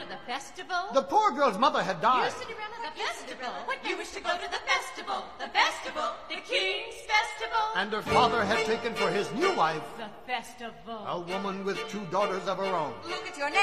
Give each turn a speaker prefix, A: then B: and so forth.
A: the festival?
B: The poor girl's mother had died.
A: You, Cinderella, the festival. What, you wish to go to the festival? The festival? The King's festival?
B: And her father had taken for his new wife
A: The festival.
B: a woman with 2 daughters of her own.
C: Look at your